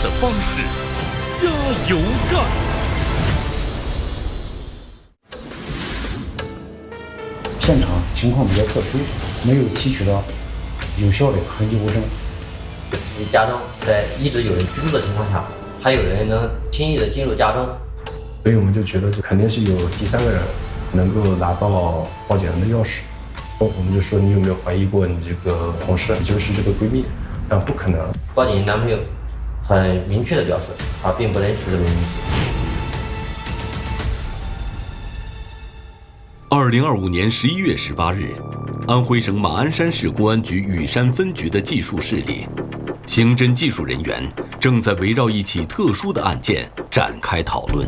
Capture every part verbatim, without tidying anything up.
的方式，加油干！ 现场情况比较特殊，没有提取到有效的痕迹物证。 家中在一直有人居住的情况下，还有人能轻易的进入家中， 所以我们就觉得这肯定是有第三个人能够拿到报警人的钥匙。我们就说你有没有怀疑过你这个同事，也就是这个闺蜜？啊，不可能。 报警男朋友很明确的表示，他并不认识这个女子。 二零二五年十一月十八日，安徽省马鞍山市公安局雨山分局的技术室里，刑侦技术人员正在围绕一起特殊的案件展开讨论。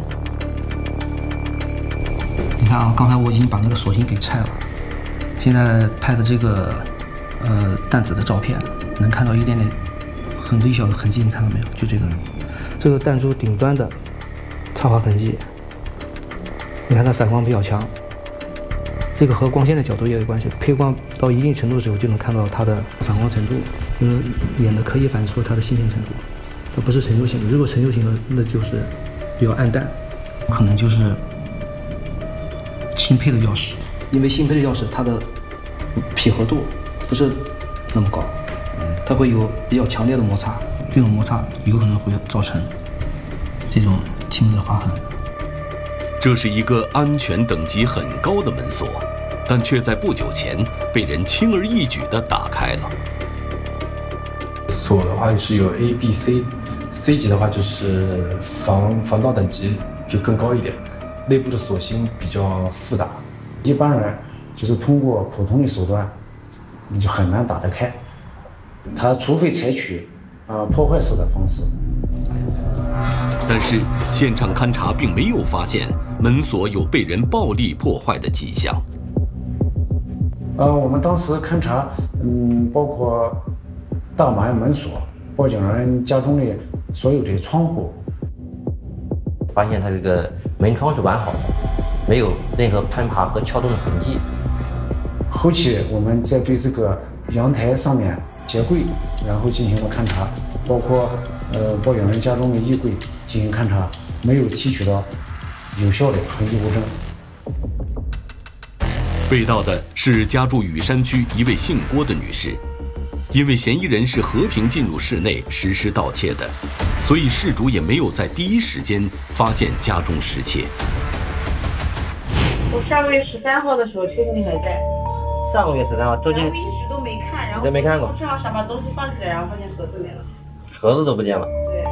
你看啊，刚才我已经把那个锁芯给拆了，现在拍的这个呃弹子的照片，能看到一点点很微小的痕迹，你看到没有？就这个，这个弹珠顶端的擦划痕迹，你看它反光比较强。这个和光线的角度也有关系，配光到一定程度的时候就能看到它的反光程度，就是脸的可以反映出它的新鲜程度，它不是陈旧型的。如果陈旧型的，那就是比较暗淡，可能就是新配的钥匙，因为新配的钥匙它的匹合度不是那么高，它会有比较强烈的摩擦，这种摩擦有可能会造成这种轻微的划痕。 这是一个安全等级很高的门锁，但却在不久前被人轻而易举地打开了。 锁的话是有 A、B、C，C 级的话就是防防盗等级就更高一点，内部的锁芯比较复杂， 一般人就是通过普通的手段，你就很难打得开。他除非采取呃破坏式的方式。 但是现场勘查并没有发现门锁有被人暴力破坏的迹象。 呃，我们当时勘查，嗯，包括大门、门锁，报警人家中的所有的窗户， 发现他这个门窗是完好的，没有任何攀爬和撬动的痕迹。 后期我们再对这个阳台上面鞋柜，然后进行了勘查，包括呃报警人家中的衣柜进行勘查，没有提取到有效的痕迹物证。 被盗的是家住雨山区一位姓郭的女士，因为嫌疑人是和平进入室内实施盗窃的，所以事主也没有在第一时间发现家中失窃。 我上个月十三号的时候确定你还在。 上个月十三号，周金。 我一直都没看，然后都没看过。 我正好想把东西放起来，然后发现盒子没了。 盒子都不见了。 对。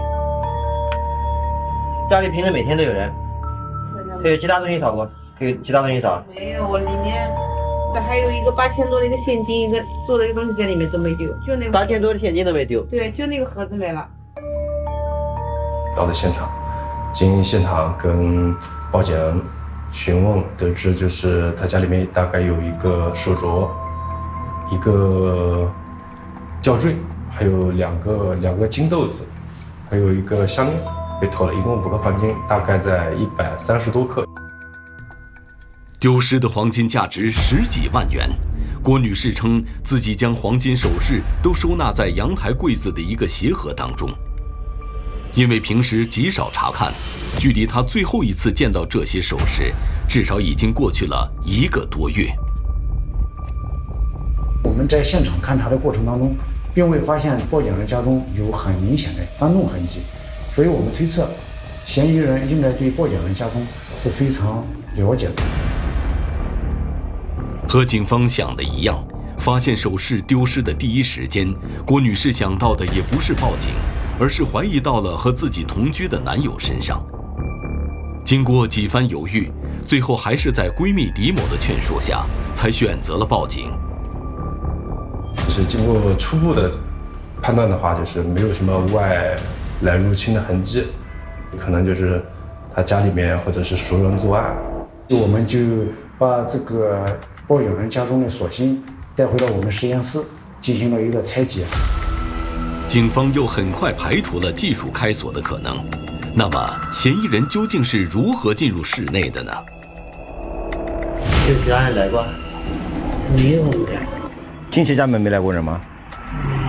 家里平时每天都有人。还有其他东西找过？还有其他东西找？ 没有，我里面还有一个八千多的一个现金，一个做的一个东西在里面都没丢，就那个。 八千多的现金都没丢。 对，就那个盒子没了。 到了现场，经现场跟报警人询问得知，就是他家里面大概有一个手镯，一个吊坠，还有两个两个金豆子，还有一个项链被偷了，一共五个黄金，大概在一百三十多克。 丢失的黄金价值十几万元，郭女士称自己将黄金首饰都收纳在阳台柜子的一个鞋盒当中。因为平时极少查看，距离她最后一次见到这些首饰，至少已经过去了一个多月。 我们在现场勘查的过程当中，并未发现报警人家中有很明显的翻动痕迹，所以我们推测，嫌疑人应该对报警人家中是非常了解的。 和警方想的一样，发现首饰丢失的第一时间，郭女士想到的也不是报警，而是怀疑到了和自己同居的男友身上。经过几番犹豫，最后还是在闺蜜李某的劝说下，才选择了报警。 就是经过初步的判断的话，就是没有什么外来入侵的痕迹，可能就是他家里面或者是熟人作案。 我们就把这个报警人家中的锁芯带回到我们实验室进行了一个拆解。 警方又很快排除了技术开锁的可能。那么，嫌疑人究竟是如何进入室内的呢？ 有其他人来过？ 没有。 进去家门没来过人吗？